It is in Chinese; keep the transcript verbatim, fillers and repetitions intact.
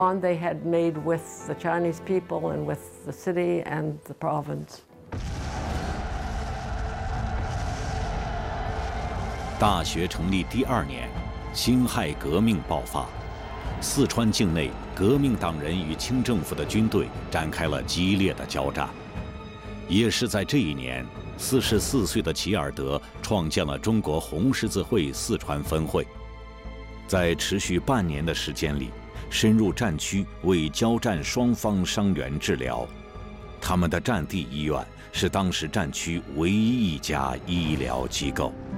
bond they had made with the Chinese people and with the city and the province. 大学成立第二年，辛亥革命爆发，四川境内革命党人与清政府的军队展开了激烈的交战。也是在这一年，四十四岁的齐尔德创建了中国红十字会四川分会，在持续半年的时间里，深入战区为交战双方伤员治疗。他们的战地医院是当时战区唯一一家医疗机构。